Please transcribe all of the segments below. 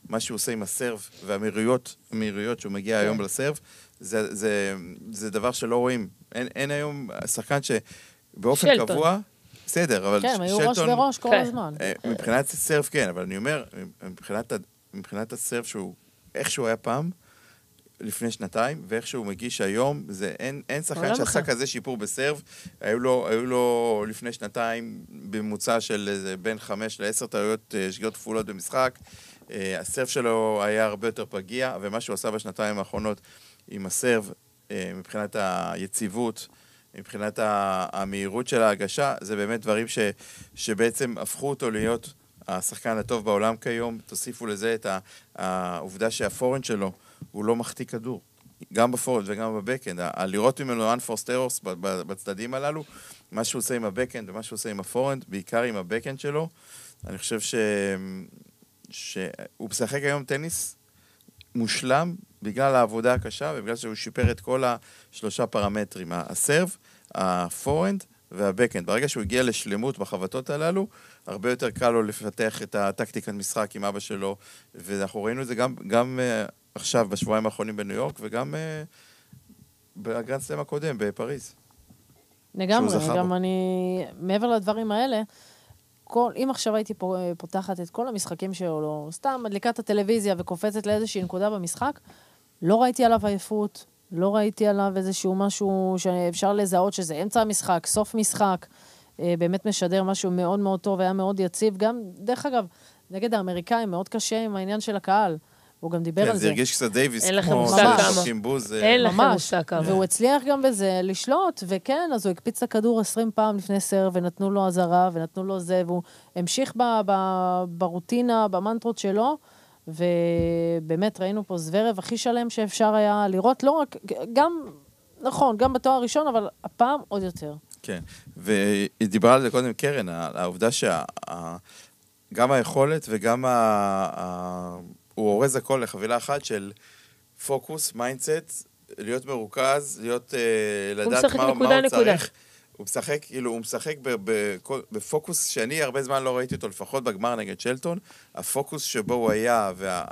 מה שהוא עושה עם הסרב והמהירויות שהוא מגיע היום לסרב, זה דבר שלא רואים. אין היום שחקן שבאופן קבוע, בסדר, אבל כן, היו ראש וראש כל הזמן. מבחינת הסרב כן, אבל אני אומר, מבחינת הסרב שהוא, איך שהוא היה פעם, לפני שנתיים, ואיך שהוא מגיש היום, אין שחקן שעשה כזה שיפור בסרב, היו לו לפני שנתיים בממוצע של בין 5 ל-10 טעויות שגיאות כפולות במשחק, הסרב שלו היה הרבה יותר פגיע, ומה שהוא עשה בשנתיים האחרונות עם הסרב, מבחינת היציבות, מבחינת המהירות של ההגשה, זה באמת דברים שבעצם הפכו אותו להיות השחקן הטוב בעולם כיום. תוסיפו לזה את העובדה שהפורנד שלו הוא לא מחטיא כדור, גם בפורנד וגם בבקאנד. לראות ממנו unforced errors בצדדים הללו, מה שהוא עושה עם הבקאנד ומה שהוא עושה עם הפורנד, בעיקר עם הבקאנד שלו, אני חושב שהוא משחק היום טניס מושלם בגלל העבודה הקשה ובגלל שהוא שיפר את כל השלושה פרמטרים, הסרב, הפורנד והבקאנד. ברגע שהוא הגיע לשלמות בחבטות הללו, הרבה יותר קל לו לפתח את הטקטיקת משחק עם אבא שלו, ואנחנו ראינו את זה גם עכשיו, בשבועיים האחרונים בניו יורק, וגם בגרנד סלאם הקודם, בפריז. לגמרי, וגם אני, מעבר לדברים האלה, אם עכשיו הייתי פותחת את כל המשחקים שלו, סתם מדליקת הטלוויזיה וקופצת לאיזושהי נקודה במשחק, לא ראיתי עליו עייפות, לא ראיתי עליו איזשהו משהו שאפשר לזהות שזה אמצע המשחק, סוף משחק, באמת משדר משהו מאוד מאוד טוב, היה מאוד יציב, גם, דרך אגב, נגד האמריקאים, מאוד קשה עם העניין של הקהל, הוא גם דיבר על זה. זה הרגיש קצת דייביס, אין לכם מושג כמה. אין לכם מושג כמה. והוא הצליח גם בזה לשלוט, וכן, אז הוא הקפיץ את הכדור 20 פעם לפני סרב, ונתנו לו הזרה, ונתנו לו זה, והוא המשיך ברוטינה, במנטרות שלו, ובאמת ראינו פה זוורב הכי שלם שאפשר היה לראות, לא רק, גם, נכון, גם בתואר הראשון, אבל הפעם עוד יותר. כן, והיא דיברה על זה קודם קרן, העובדה גם היכולת וגם הוא אורז הכל לחבילה אחת של פוקוס, מיינדסט, להיות מרוכז, לדעת מה הוא צריך. הוא משחק, כאילו, הוא משחק בפוקוס שאני הרבה זמן לא ראיתי אותו, לפחות בגמר נגד שלטון. הפוקוס שבו הוא היה,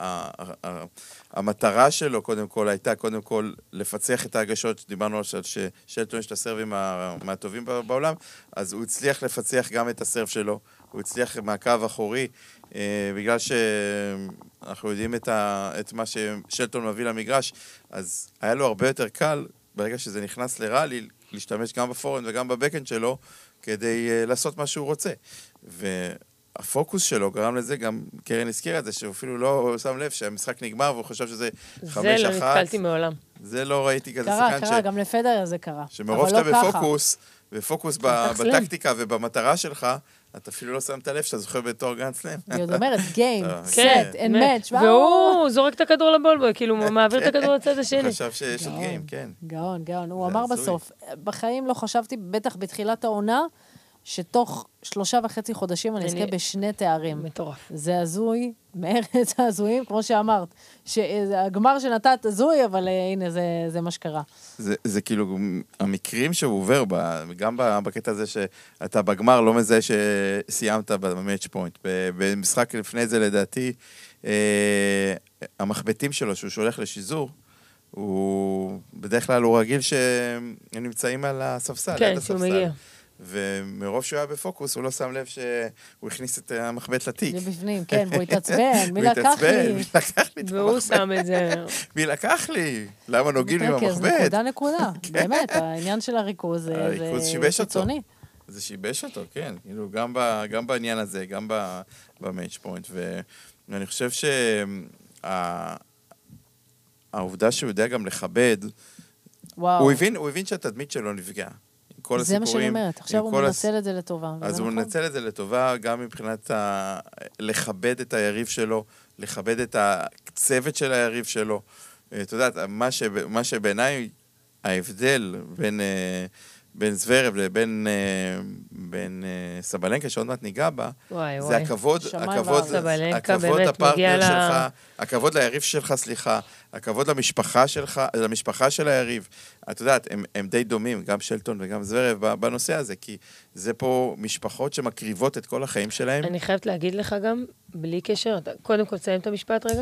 והמטרה שלו, קודם כל, הייתה, קודם כל, לפצח את ההגשות, דיברנו על ששלטון יש את הסרבים מהטובים בעולם, אז הוא הצליח לפצח גם את הסרב שלו, הוא הצליח מהקו אחורי, בגלל שאנחנו יודעים את מה ששלטון מביא למגרש, אז היה לו הרבה יותר קל, ברגע שזה נכנס לראלי, להשתמש גם בפורנד וגם בבקאנד שלו, כדי לעשות מה שהוא רוצה. והפוקוס שלו גרם לזה, גם קרן הזכירה את זה, שהוא אפילו לא שם לב שהמשחק נגמר, והוא חושב שזה 5-1. זה לא נתקלתי מעולם. זה לא ראיתי כזה שחקן קרה, גם לפדר זה קרה. שמרוב שאתה בפוקוס בטקטיקה ובמטרה שלך, אתה אפילו לא שמת לב שאתה זוכר בתור גרנד סלאם. היא עוד אומרת, גיים, סט, אין מאץ'. והוא זורק את הכדור לבולבוי, כאילו הוא מעביר את הכדור לצד השני. הוא חשב שיש עוד גיים, כן. גאון. הוא אמר בסוף, בחיים לא חשבתי, בטח בתחילת העונה, שתוך 3.5 חודשים אני אזכה בשני תארים. מטורף. זה הזוי, מארץ הזויים, כמו שאמרת. הגמר שנתת הזוי, אבל הנה, זה מה שקרה. זה כאילו, המקרים שהוא עובר, גם בקטע הזה שאתה בגמר לא מזהה שסיימת במאץ' פוינט. במשחק לפני זה, לדעתי, המחבטים שלו, שהוא שולח לשיזור, בדרך כלל הוא רגיל שהם נמצאים על הספסל. כן, שהוא מגיע. ומרוב שהוא היה בפוקוס, הוא לא שם לב שהוא הכניס את המחבט לתיק. זה בפנים, כן, והוא התעצבן, מי לקח לי? והוא שם את זה. מי לקח לי? למה נוגעים עם המחבט? נקודה. באמת, העניין של הריכוז זה קיצוני. זה שיבש אותו, כן. גם בעניין הזה, גם במאץ' פוינט. ואני חושב שהעובדה שהוא יודע גם לכבד, הוא הבין שהתדמית שלו נפגע. זה מה שאני אומרת, עכשיו הוא מנצל את זה לטובה. אז הוא מנצל את זה לטובה, גם מבחינת לכבד את היריב שלו, לכבד את הצוות של היריב שלו. אתה יודע, מה שבעיניי ההבדל בין זוורב לבין סבלנקה, שעוד מעט ניגע בה, זה הכבוד הפרטנר שלך, הכבוד ליריב שלך, סליחה, הכבוד למשפחה של היריב. את יודעת, הם די דומים, גם שלטון וגם זוורב, בנושא הזה, כי זה פה משפחות שמקריבות את כל החיים שלהם. אני חייבת להגיד לך גם, בלי קשר, קודם כל תסיים את המשפט רגע.